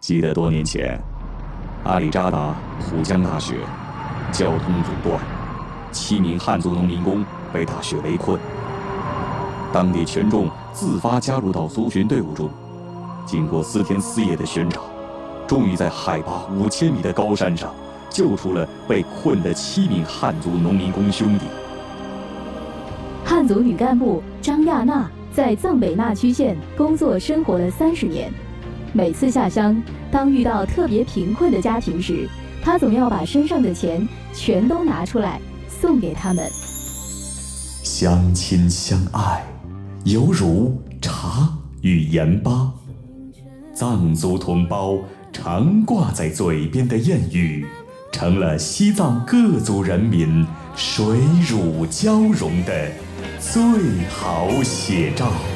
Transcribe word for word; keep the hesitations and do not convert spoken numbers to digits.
记得多年前，阿里扎达浦江大雪，交通阻断，七名汉族农民工被大雪围困。当地群众自发加入到搜寻队伍中，经过四天四夜的寻找，终于在海拔五千米的高山上救出了被困的七名汉族农民工兄弟。 汉族女干部张亚娜在藏北纳曲县工作生活了三十年，每次下乡，当遇到特别贫困的家庭时，她总要把身上的钱全都拿出来送给他们。 相亲相爱，犹如茶与盐巴。藏族同胞常挂在嘴边的谚语，成了西藏各族人民水乳交融的最好写照。